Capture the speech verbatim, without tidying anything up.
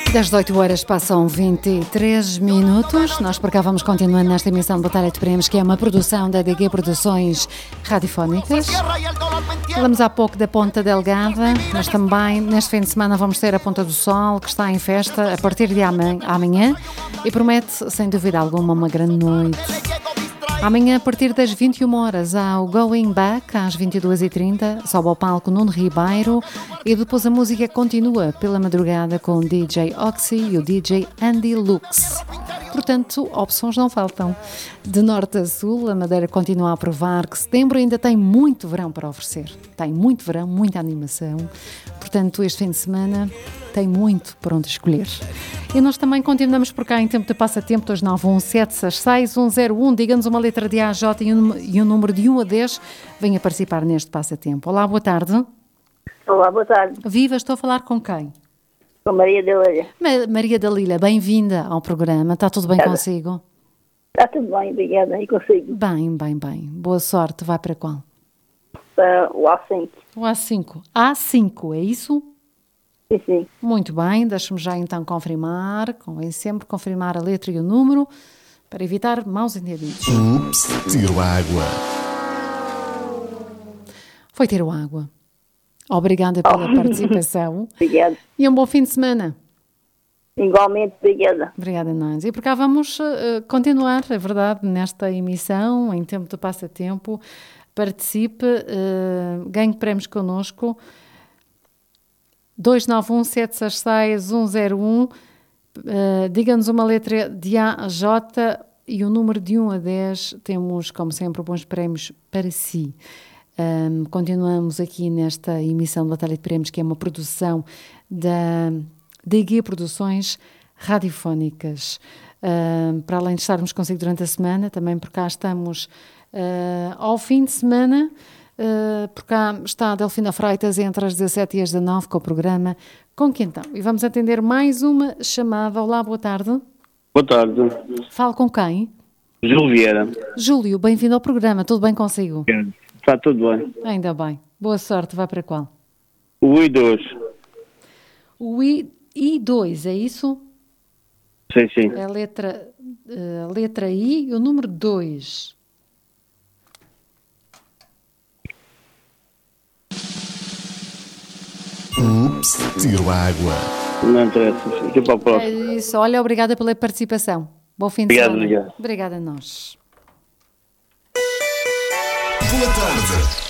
Das dezoito horas passam vinte e três minutos. Nós por cá vamos continuando nesta emissão de Batalha de Prémios, que é uma produção da D G Produções Radiofónicas. Falamos há pouco da Ponta Delgada, mas também neste fim de semana vamos ter a Ponta do Sol, que está em festa a partir de amanhã e promete, sem dúvida alguma, uma grande noite. Amanhã, a partir das vinte e uma horas, há o Going Back, às vinte e duas e trinta, sobe ao palco Nuno Ribeiro, e depois a música continua pela madrugada com o D J Oxy e o D J Andy Lux. Portanto, opções não faltam. De norte a sul, a Madeira continua a provar que setembro ainda tem muito verão para oferecer. Tem muito verão, muita animação. Portanto, este fim de semana tem muito por onde escolher. E nós também continuamos por cá em tempo de passatempo, dois nove um sete seis um zero um. Diga-nos uma letra de A a J e um, e um número de um a dez. Venha participar neste passatempo. Olá, boa tarde. Olá, boa tarde. Viva, estou a falar com quem? Com Maria da Lilha. Ma- Maria da Lila, bem-vinda ao programa. Está tudo bem Obrigada. consigo? Está tudo bem, obrigada. E consigo? Bem, bem, bem. Boa sorte. Vai para qual? Para o A cinco. O A cinco. A cinco, é isso? Sim, sim. Muito bem, deixe-me já então confirmar, convém sempre confirmar a letra e o número, para evitar maus entendidos. Ups, tiro água. Foi ter o água. Obrigada pela Oh. participação Obrigada. e um bom fim de semana. Igualmente, obrigada. Obrigada, nós. E por cá vamos uh, continuar, é verdade, nesta emissão, em tempo de passatempo. Participe, uh, ganhe prémios connosco. dois nove um sete seis seis um zero um. Uh, diga-nos uma letra de A a J e o número de um a dez. Temos, como sempre, bons prémios para si. Um, continuamos aqui nesta emissão de Batalha de Prémios, que é uma produção da D G Produções Radiofónicas. Um, para além de estarmos consigo durante a semana, também por cá estamos uh, ao fim de semana. Uh, por cá está a Delfina Freitas entre as dezassete e as dezanove com o programa Com Quentão. E vamos atender mais uma chamada. Olá, boa tarde. Boa tarde, Falo com quem? Júlio Vieira. Júlio, bem-vindo ao programa. Tudo bem consigo? Está tudo bem. Ainda bem. Boa sorte. Vai para qual? O I dois. O I, I dois, é isso? Sim, sim. É a letra, a letra I e o número dois. Ups, tiro água. Não interessa. Fica para o É próximo. isso. Olha, obrigada pela participação. Bom fim de Obrigado, semana. obrigado. Obrigada a nós. Boa tarde.